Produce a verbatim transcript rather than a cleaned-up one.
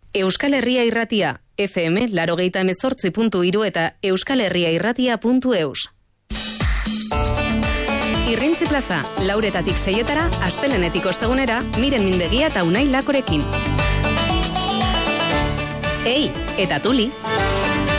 Euskal Herria Irratia, F M laurogeita hemezortzi puntu hiru eta euskalherriairratia puntu eus. Irrintzi plaza, lauretatik seietara, astelenetik ostegunera, Miren Mindegia eta Unai Lakorekin. Ei, eta Tuli!